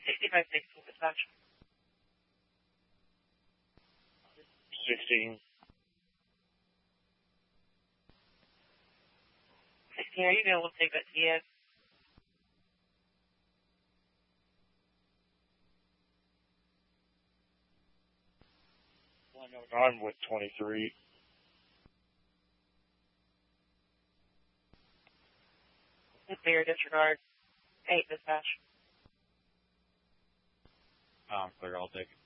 65-6 dispatch. 16. 16, are you going to take that TS? I'm with 23. Clear, disregard. 8 dispatch. Clear, I'll take it.